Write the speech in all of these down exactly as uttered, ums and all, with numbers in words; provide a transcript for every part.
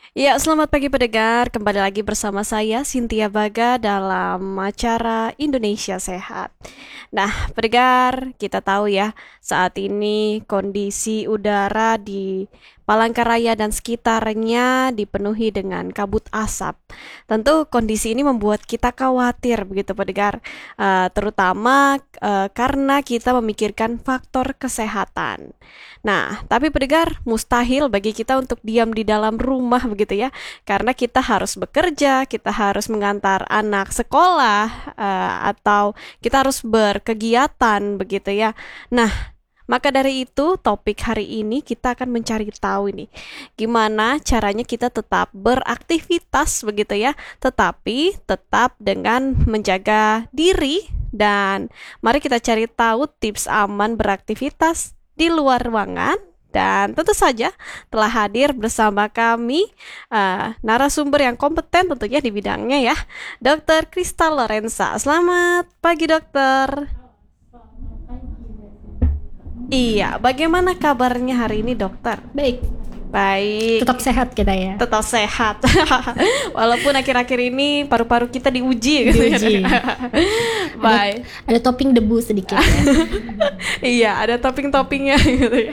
Ya, selamat pagi pendengar. Kembali lagi bersama saya Cynthia Baga dalam acara Indonesia Sehat. Nah, pendengar, kita tahu ya, saat ini kondisi udara di Palangkaraya dan sekitarnya dipenuhi dengan kabut asap. Tentu kondisi ini membuat kita khawatir begitu pendengar, Eh, terutama eh, karena kita memikirkan faktor kesehatan. Nah, tapi pendengar, mustahil bagi kita untuk diam di dalam rumah begitu ya, karena kita harus bekerja, kita harus mengantar anak sekolah, eh, atau kita harus berkegiatan begitu ya. Nah, maka dari itu topik hari ini kita akan mencari tahu ini gimana caranya kita tetap beraktivitas begitu ya, tetapi tetap dengan menjaga diri dan mari kita cari tahu tips aman beraktivitas di luar ruangan. Dan tentu saja telah hadir bersama kami eh, narasumber yang kompeten tentunya di bidangnya ya, dokter Kristal Lorenza. Selamat pagi dokter. Iya, bagaimana kabarnya hari ini dokter? Baik, Baik, tetap sehat kita ya. tetap sehat. Walaupun akhir-akhir ini paru-paru kita diuji gitu ya. Diuji. Ada, Baik. ada topping debu sedikit ya. Iya, ada topping-toppingnya gitu ya.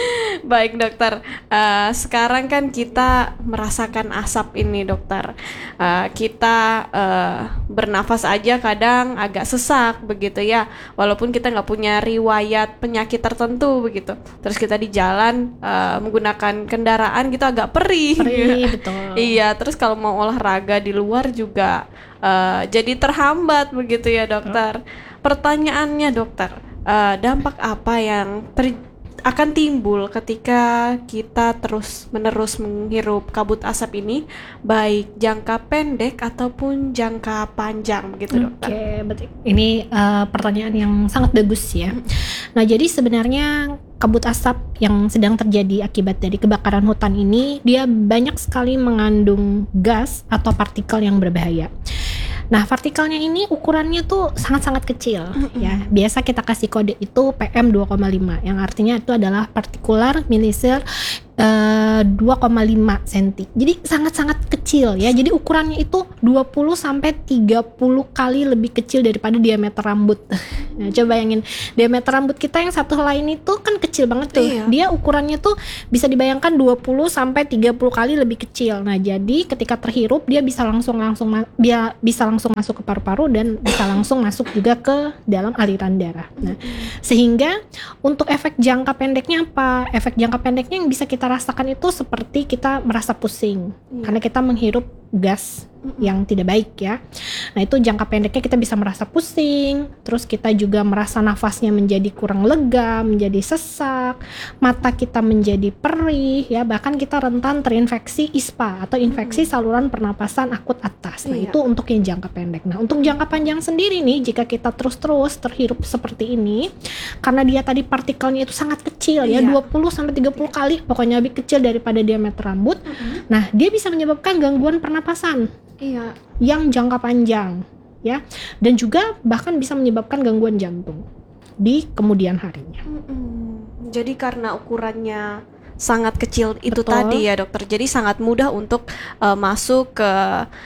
Baik dokter, Eh, sekarang kan kita merasakan asap ini dokter. Eh, kita eh, bernafas aja kadang agak sesak begitu ya. Walaupun kita nggak punya riwayat penyakit tertentu begitu. Terus kita di jalan eh, menggunakan kendaraan gitu agak perih. Perih, betul. Iya, terus kalau mau olahraga di luar juga eh, jadi terhambat begitu ya dokter. Pertanyaannya dokter, eh, dampak apa yang ter- akan timbul ketika kita terus-menerus menghirup kabut asap ini, baik jangka pendek ataupun jangka panjang begitu dokter? Oke, berarti ini uh, pertanyaan yang sangat bagus ya. Nah, jadi sebenarnya kabut asap yang sedang terjadi akibat dari kebakaran hutan ini, dia banyak sekali mengandung gas atau partikel yang berbahaya. Nah, partikelnya ini ukurannya tuh sangat-sangat kecil ya. Biasa kita kasih kode itu P M dua koma lima, yang artinya itu adalah particular millimeter uh, dua koma lima sentimeter. Jadi sangat-sangat kecil ya. Jadi ukurannya itu dua puluh sampai tiga puluh kali lebih kecil daripada diameter rambut. Nah, coba bayangin, diameter rambut kita yang satu helai ini tuh kan kecil banget tuh. Iya. Dia ukurannya tuh bisa dibayangkan dua puluh sampai tiga puluh kali lebih kecil. Nah, jadi ketika terhirup dia bisa langsung langsung ma- dia bisa langsung masuk ke paru-paru dan bisa langsung masuk juga ke dalam aliran darah. Nah, sehingga untuk efek jangka pendeknya apa? Efek jangka pendeknya yang bisa kita rasakan itu seperti kita merasa pusing karena kita menghirup gas yang tidak baik ya. Nah, itu jangka pendeknya kita bisa merasa pusing, terus kita juga merasa nafasnya menjadi kurang lega, menjadi sesak, mata kita menjadi perih ya, bahkan kita rentan terinfeksi ISPA atau infeksi saluran pernapasan akut atas. Nah, Iya. itu untuk yang jangka pendek. Nah, untuk jangka panjang sendiri nih, jika kita terus-terus terhirup seperti ini, karena dia tadi partikelnya itu sangat kecil ya, Iya. dua puluh sampai tiga puluh kali, pokoknya lebih kecil daripada diameter rambut. Nah, dia bisa menyebabkan gangguan pernapasan Iya. yang jangka panjang ya, dan juga bahkan bisa menyebabkan gangguan jantung di kemudian harinya. Mm-mm. Jadi karena ukurannya sangat kecil itu Betul. tadi ya dokter, jadi sangat mudah untuk eh, masuk ke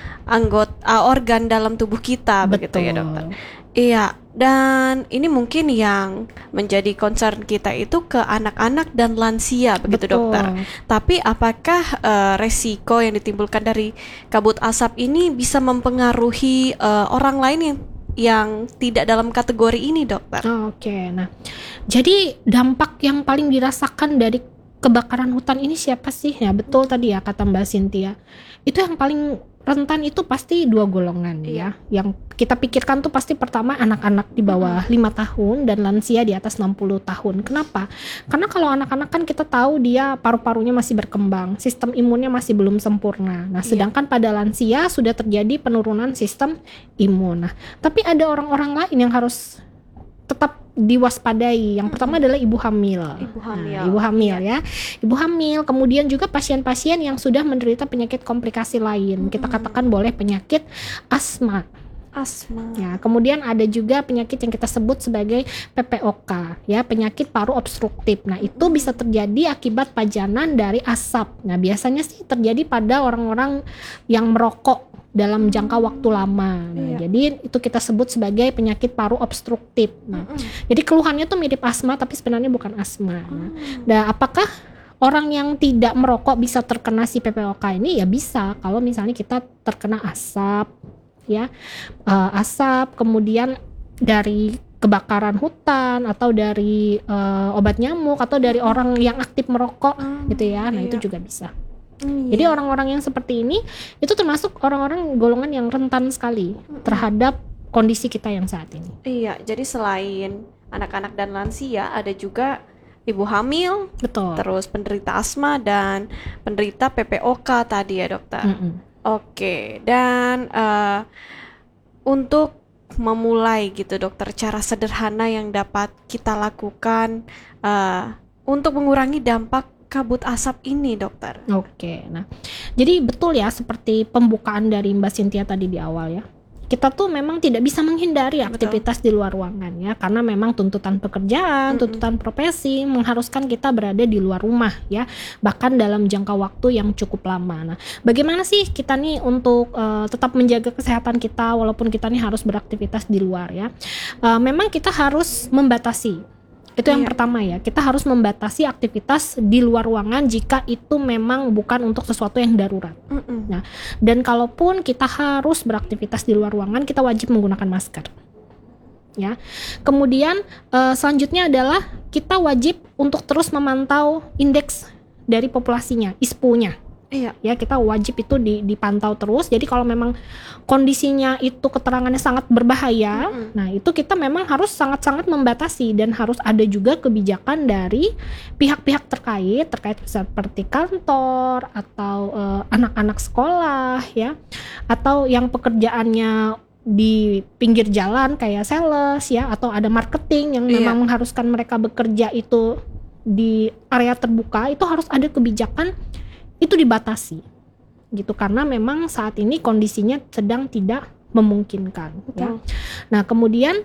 anggota organ dalam tubuh kita begitu ya dokter. Iya, dan ini mungkin yang menjadi concern kita itu ke anak-anak dan lansia begitu Betul. dokter. Tapi apakah eh, resiko yang ditimbulkan dari kabut asap ini bisa mempengaruhi eh, orang lain yang yang tidak dalam kategori ini dokter? Oh, Oke, nah jadi dampak yang paling dirasakan dari kebakaran hutan ini siapa sih? Ya betul tadi ya kata Mbak Cynthia, itu yang paling rentan itu pasti dua golongan ya. Yang kita pikirkan tuh pasti pertama anak-anak di bawah lima tahun dan lansia di atas enam puluh tahun. Kenapa? Karena kalau anak-anak kan kita tahu dia paru-parunya masih berkembang, sistem imunnya masih belum sempurna. Nah, sedangkan pada lansia sudah terjadi penurunan sistem imun. Nah, tapi ada orang-orang lain yang harus tetap diwaspadai. Yang pertama adalah ibu hamil. Ibu hamil. Nah, ibu hamil ya. Ibu hamil, kemudian juga pasien-pasien yang sudah menderita penyakit komplikasi lain. Kita katakan boleh penyakit asma. Asma. Ya, kemudian ada juga penyakit yang kita sebut sebagai P P O K, ya, penyakit paru obstruktif. Nah, itu bisa terjadi akibat pajanan dari asap. Nah, biasanya sih terjadi pada orang-orang yang merokok dalam jangka waktu lama. Nah, Iya. jadi itu kita sebut sebagai penyakit paru obstruktif. Nah, Mm-mm. jadi keluhannya tuh mirip asma tapi sebenarnya bukan asma. Nah, Mm. nah, apakah orang yang tidak merokok bisa terkena si P P O K ini? Ya bisa, kalau misalnya kita terkena asap, ya, uh, asap, kemudian dari kebakaran hutan atau dari uh, obat nyamuk atau dari orang yang aktif merokok, Ah, gitu ya. Nah, iya. itu juga bisa. Mm, Jadi iya. orang-orang yang seperti ini itu termasuk orang-orang golongan yang rentan sekali terhadap kondisi kita yang saat ini. Iya, jadi selain anak-anak dan lansia, ada juga ibu hamil, Betul. terus penderita asma dan penderita P P O K tadi ya dokter. Mm-mm. Oke, dan eh, untuk memulai gitu dokter, cara sederhana yang dapat kita lakukan eh, untuk mengurangi dampak kabut asap ini dokter. Oke, nah, jadi betul ya seperti pembukaan dari Mbak Cynthia tadi di awal ya. Kita tuh memang tidak bisa menghindari aktivitas di luar ruangan ya, karena memang tuntutan pekerjaan, Mm-mm. tuntutan profesi mengharuskan kita berada di luar rumah ya, bahkan dalam jangka waktu yang cukup lama. Nah, bagaimana sih kita nih untuk uh, tetap menjaga kesehatan kita walaupun kita nih harus beraktivitas di luar ya? Uh, memang kita harus membatasi. Itu yang Iya. pertama ya, kita harus membatasi aktivitas di luar ruangan jika itu memang bukan untuk sesuatu yang darurat. Mm-mm. Nah, dan kalaupun kita harus beraktivitas di luar ruangan, kita wajib menggunakan masker. Ya. Kemudian eh, selanjutnya adalah kita wajib untuk terus memantau indeks dari populasinya, I S P U-nya. Iya. Ya, kita wajib itu di- dipantau terus. Jadi kalau memang kondisinya itu keterangannya sangat berbahaya, Mm-mm. nah itu kita memang harus sangat-sangat membatasi dan harus ada juga kebijakan dari pihak-pihak terkait, terkait seperti kantor atau eh, anak-anak sekolah ya, atau yang pekerjaannya di pinggir jalan kayak sales ya, atau ada marketing yang Iya. memang mengharuskan mereka bekerja itu di area terbuka, itu harus ada kebijakan itu dibatasi gitu, karena memang saat ini kondisinya sedang tidak memungkinkan ya. Betul. Nah, kemudian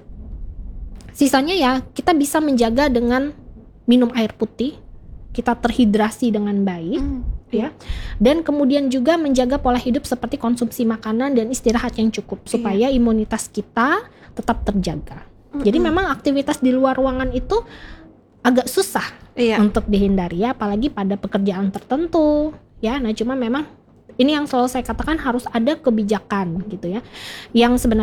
sisanya ya kita bisa menjaga dengan minum air putih, kita terhidrasi dengan baik Mm. ya, dan kemudian juga menjaga pola hidup seperti konsumsi makanan dan istirahat yang cukup supaya imunitas kita tetap terjaga. Jadi Mm-mm. memang aktivitas di luar ruangan itu agak susah Iya. untuk dihindari ya, apalagi pada pekerjaan tertentu ya. Nah, cuma memang ini yang selalu saya katakan harus ada kebijakan gitu ya, yang sebenarnya